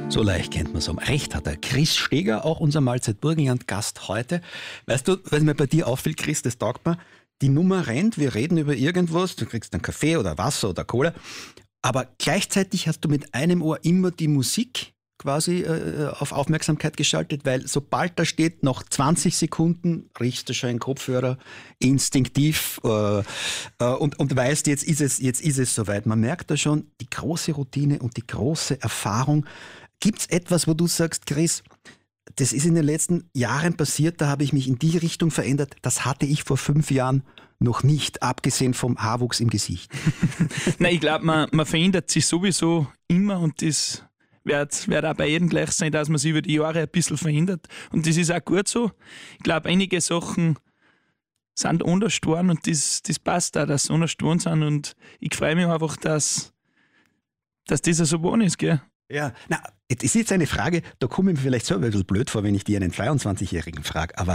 So leicht kennt man es. Recht hat er. Chris Steger, auch unser Mahlzeit Burgenland-Gast heute. Weißt du, was mir bei dir auffällt, Chris, das taugt mir. Die Nummer rennt, wir reden über irgendwas, du kriegst einen Kaffee oder Wasser oder Cola, aber gleichzeitig hast du mit einem Ohr immer die Musik quasi auf Aufmerksamkeit geschaltet, weil sobald da steht, noch 20 Sekunden riechst du schon einen Kopfhörer instinktiv und weißt, jetzt ist es soweit. Man merkt da schon die große Routine und die große Erfahrung. Gibt es etwas, wo du sagst, Chris, das ist in den letzten Jahren passiert, da habe ich mich in die Richtung verändert, das hatte ich vor 5 Jahren noch nicht, abgesehen vom Haarwuchs im Gesicht? Nein, ich glaube, man verändert sich sowieso immer und das wird auch bei jedem gleich sein, dass man sich über die Jahre ein bisschen verändert. Und das ist auch gut so. Ich glaube, einige Sachen sind anders geworden und das passt auch, dass sie anders geworden sind. Und ich freue mich einfach, dass das so geworden ist, gell? Ja, na, es ist jetzt eine Frage, da komme ich mir vielleicht selber ein bisschen blöd vor, wenn ich dir einen 22-Jährigen frage, aber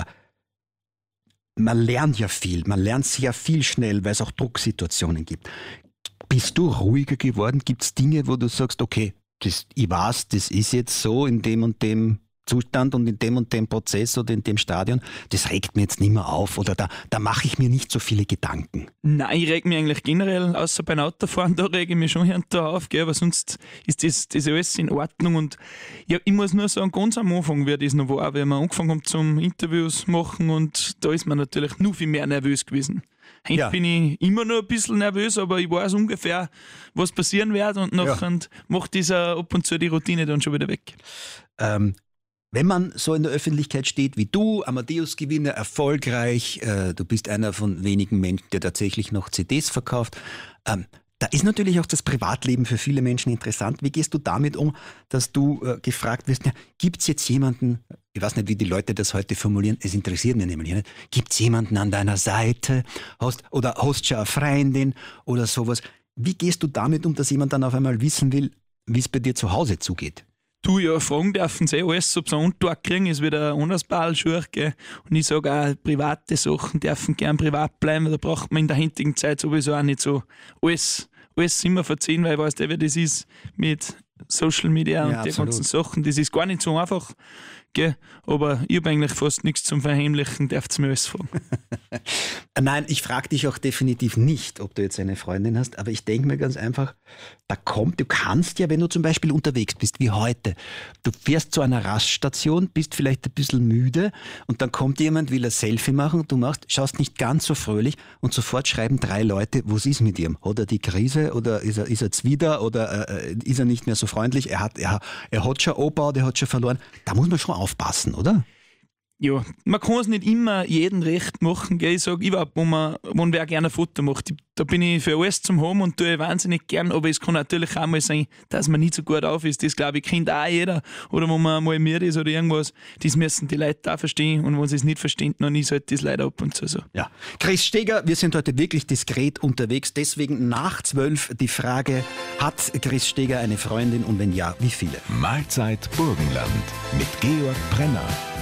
man lernt ja viel, man lernt sehr viel schnell, weil es auch Drucksituationen gibt. Bist du ruhiger geworden? Gibt es Dinge, wo du sagst, okay, ich weiß, das ist jetzt so in dem und dem Zustand und in dem Prozess oder in dem Stadion, das regt mir jetzt nicht mehr auf oder da mache ich mir nicht so viele Gedanken? Nein, ich reg mich eigentlich generell, außer beim Autofahren, da rege ich mich schon hier und da auf, gell, aber sonst ist das alles in Ordnung und ja, ich muss nur sagen, ganz am Anfang, wie das noch war, wenn wir angefangen haben zum Interviews machen und da ist man natürlich nur viel mehr nervös gewesen. Heute bin ich immer noch ein bisschen nervös, aber ich weiß ungefähr, was passieren wird und nachher macht dieser ab und zu die Routine dann schon wieder weg. Wenn man so in der Öffentlichkeit steht wie du, Amadeus-Gewinner, erfolgreich, du bist einer von wenigen Menschen, der tatsächlich noch CDs verkauft, da ist natürlich auch das Privatleben für viele Menschen interessant. Wie gehst du damit um, dass du gefragt wirst, gibt es jetzt jemanden, ich weiß nicht, wie die Leute das heute formulieren, es interessiert mich nämlich nicht, gibt es jemanden an deiner Seite hast schon eine Freundin oder sowas. Wie gehst du damit um, dass jemand dann auf einmal wissen will, wie es bei dir zu Hause zugeht? Du, ja, fragen dürfen sie alles, ob sie einen Antwort kriegen, ist wieder ein anderes Ballschuh, gell? Und ich sage auch, private Sachen dürfen gern privat bleiben, da braucht man in der heutigen Zeit sowieso auch nicht so alles immer verziehen, weil ich weiß, wie das ist mit Social Media und die ganzen Sachen, das ist gar nicht so einfach, gell? Aber ich habe eigentlich fast nichts zum Verheimlichen, dürft ihr mir alles fragen. Nein, ich frage dich auch definitiv nicht, ob du jetzt eine Freundin hast, aber ich denke mir ganz einfach, du kannst ja, wenn du zum Beispiel unterwegs bist, wie heute, du fährst zu einer Raststation, bist vielleicht ein bisschen müde und dann kommt jemand, will ein Selfie machen, du schaust nicht ganz so fröhlich und sofort schreiben 3 Leute, was ist mit ihm? Hat er die Krise oder ist er zwider oder ist er nicht mehr so freundlich? Er hat schon Opa, der hat schon verloren. Da muss man schon aufpassen, oder? Ja, man kann es nicht immer jeden recht machen. Gell? Ich sage überhaupt, wenn wer gerne ein Foto macht, da bin ich für alles zum Haben und tue ich wahnsinnig gern, aber es kann natürlich auch mal sein, dass man nicht so gut auf ist. Das glaube ich, kennt auch jeder. Oder wenn man mal müde ist oder irgendwas, das müssen die Leute auch verstehen und wenn sie es nicht verstehen, dann ist halt das leider ab und zu so. Ja. Chris Steger, wir sind heute wirklich diskret unterwegs, deswegen nach 12 die Frage, hat Chris Steger eine Freundin und wenn ja, wie viele? Mahlzeit Burgenland mit Georg Brenner.